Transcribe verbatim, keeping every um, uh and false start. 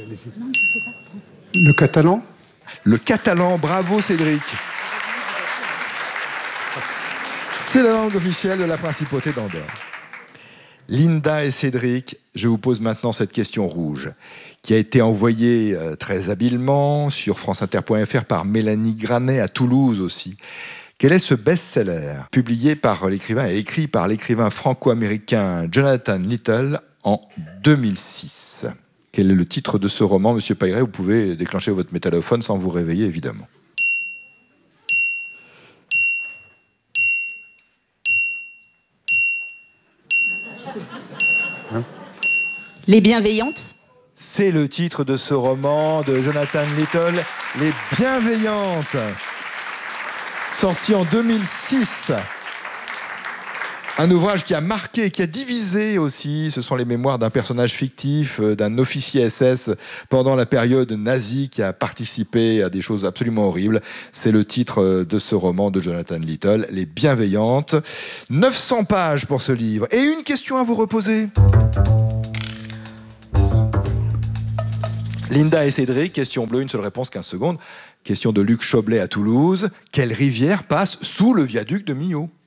Le catalan? Le catalan, bravo Cédric. C'est la langue officielle de la principauté d'Andorre. Linda et Cédric, je vous pose maintenant cette question rouge, qui a été envoyée euh, très habilement sur franceinter point F R par Mélanie Granet à Toulouse aussi. Quel est ce best-seller publié par l'écrivain et écrit par l'écrivain franco-américain Jonathan Little en deux mille six? Quel est le titre de ce roman, Monsieur Payret? Vous pouvez déclencher votre métallophone sans vous réveiller, évidemment. Hein? Les Bienveillantes? C'est le titre de ce roman de Jonathan Little, Les Bienveillantes, sorti en deux mille six. Un ouvrage qui a marqué, qui a divisé aussi. Ce sont les mémoires d'un personnage fictif, d'un officier S S pendant la période nazie qui a participé à des choses absolument horribles. C'est le titre de ce roman de Jonathan Little, Les Bienveillantes. neuf cents pages pour ce livre. Et une question à vous reposer. Linda et Cédric, question bleue, une seule réponse, quinze secondes. Question de Luc Choblet à Toulouse. Quelle rivière passe sous le viaduc de Millau?